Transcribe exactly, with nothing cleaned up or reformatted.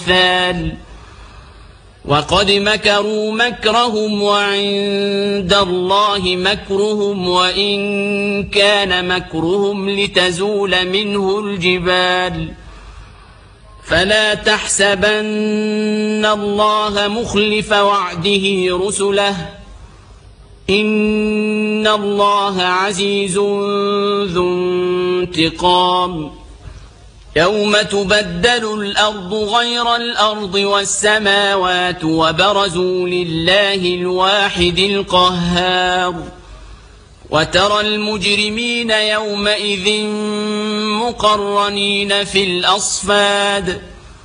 الأمثال وقد مكروا مكرهم وعند الله مكرهم وإن كان مكرهم لتزول منه الجبال فلا تحسبن الله مخلف وعده رسله إن الله عزيز ذو انتقام يوم تبدل الأرض غير الأرض والسماوات وبرزوا لله الواحد القهار وترى المجرمين يومئذ مقرنين في الأصفاد